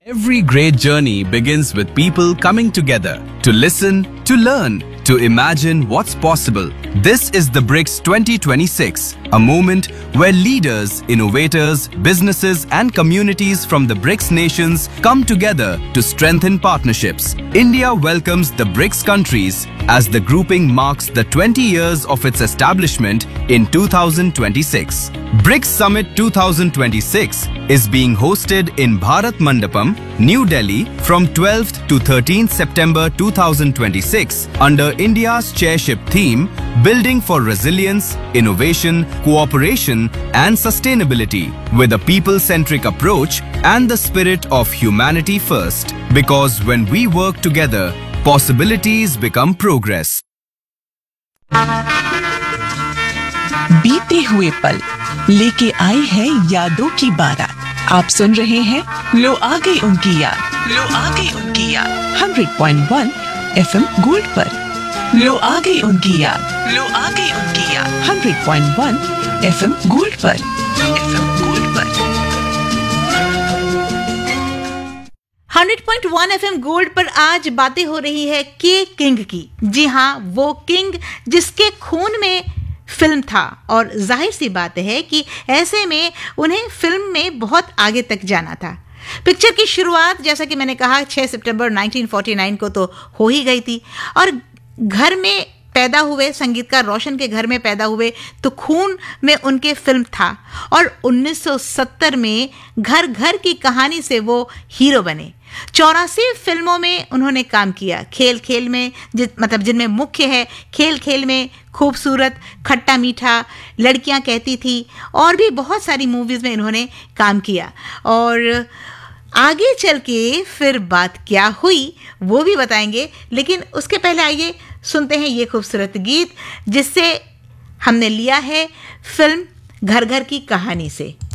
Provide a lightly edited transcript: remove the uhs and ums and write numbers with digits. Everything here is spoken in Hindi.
Every great journey begins with people coming together to listen, to learn, to imagine what's possible. This is the BRICS 2026, a moment where leaders, innovators, businesses and communities from the BRICS nations come together to strengthen partnerships. India welcomes the BRICS countries as the grouping marks the 20 years of its establishment in 2026. BRICS Summit 2026 is being hosted in Bharat Mandapam, New Delhi from 12th to 13th September 2026 under India's chairship theme Building for Resilience, Innovation, Cooperation and Sustainability with a people-centric approach and the spirit of humanity first. Because when we work together, possibilities become progress. बीते हुए पल लेके आई है यादों की बारात। आप सुन रहे हैं लो आ गई उनकी याद, लो आ गई उनकी याद 100.1 FM गोल्ड पर। लो आ गई उनकी याद, लो आ गई उनकी याद 100.1 FM गोल्ड पर, FM गोल्ड पर। 100.1 FM गोल्ड पर आज बातें हो रही है के किंग की। जी हाँ, वो किंग जिसके खून में फिल्म था और जाहिर सी बात है कि ऐसे में उन्हें फिल्म में बहुत आगे तक जाना था। पिक्चर की शुरुआत जैसा कि मैंने कहा 6 सितंबर 1949 को तो हो ही गई थी और घर में पैदा हुए, संगीतकार रोशन के घर में पैदा हुए तो खून में उनके फिल्म था और 1970 में घर घर की कहानी से वो हीरो बने। 84 फिल्मों में उन्होंने काम किया। खेल खेल में मतलब जिनमें मुख्य है खेल खेल में, खूबसूरत, खट्टा मीठा, लड़कियां कहती थी और भी बहुत सारी मूवीज़ में इन्होंने काम किया। और आगे चल के फिर बात क्या हुई वो भी बताएंगे, लेकिन उसके पहले आइए सुनते हैं ये खूबसूरत गीत जिससे हमने लिया है फिल्म घर घर की कहानी से।